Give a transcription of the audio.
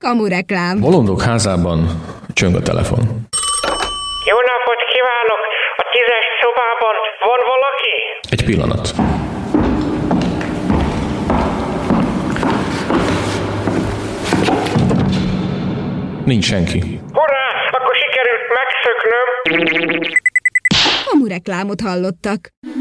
Kamureklám. Bolondok házában csöng a telefon. Jó napot kívánok! A 10-es szobában van valaki? Egy pillanat. Nincs senki. Hurrá! Akkor sikerült megszöknöm! Kamureklámot hallottak.